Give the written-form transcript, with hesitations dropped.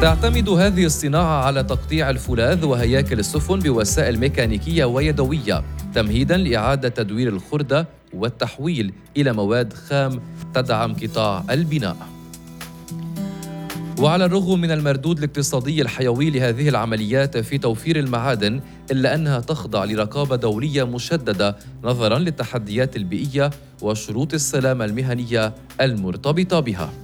تعتمد هذه الصناعة على تقطيع الفولاذ وهياكل السفن بوسائل ميكانيكية ويدوية تمهيداً لإعادة تدوير الخردة والتحويل إلى مواد خام تدعم قطاع البناء. وعلى الرغم من المردود الاقتصادي الحيوي لهذه العمليات في توفير المعادن، إلا أنها تخضع لرقابة دولية مشددة نظراً للتحديات البيئية وشروط السلامة المهنية المرتبطة بها.